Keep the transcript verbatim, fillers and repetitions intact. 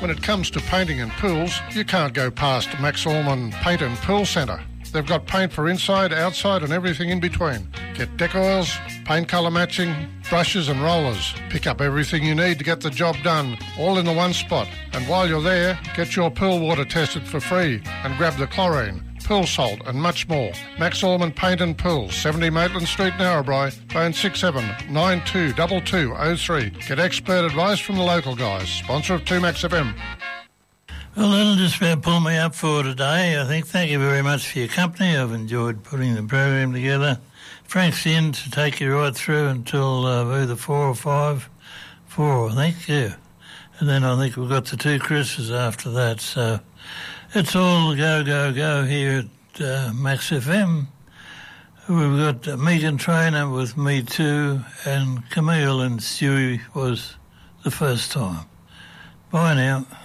When it comes to painting and pools, you can't go past Max Allman Paint and Pool Centre. They've got paint for inside, outside and everything in between. Get deck oils, paint colour matching, brushes and rollers. Pick up everything you need to get the job done, all in the one spot. And while you're there, get your pool water tested for free and grab the chlorine, pool salt and much more. Max Allman Paint and Pool, seventy Maitland Street, Narrabri. Phone six seven nine two two two zero three. Get expert advice from the local guys. Sponsor of two Max F M. Well, that'll just about pull me up for today. I think thank you very much for your company. I've enjoyed putting the program together. Frank's in to take you right through until uh, either four or five. Four, I think, yeah. And then I think we've got the two Chris's after that. So it's all go, go, go here at uh, Max F M. We've got uh, Megan Trainer with Me Too, and Camille and Stewie was the first time. Bye now.